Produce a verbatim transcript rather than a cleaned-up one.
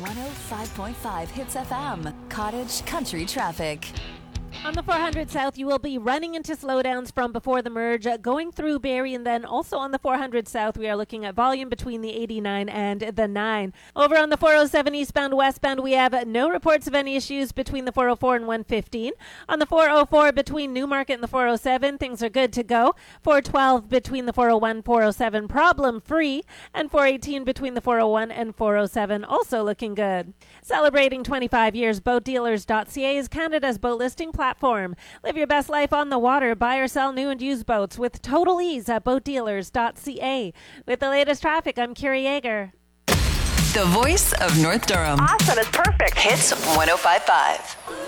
one oh five point five Hits F M, Cottage Country Traffic. On the four hundred South, you will be running into slowdowns from before the merge, uh, going through Barrie, and then also on the four hundred South, we are looking at volume between the eighty-nine and the nine. Over on the four oh seven eastbound westbound, we have no reports of any issues between the four oh four and one fifteen. On the four oh four between Newmarket and the four oh seven, things are good to go. four twelve between the four oh one, four oh seven, problem free, and four eighteen between the four oh one and four oh seven, also looking good. Celebrating twenty-five years, boat dealers dot c a is Canada's boat listing platform. Live your best life on the water. Buy or sell new and used boats with total ease at boat dealers dot c a. With the latest traffic, I'm Kiri Yeager. The voice of North Durham. Awesome. It's perfect. Hits one oh five point five.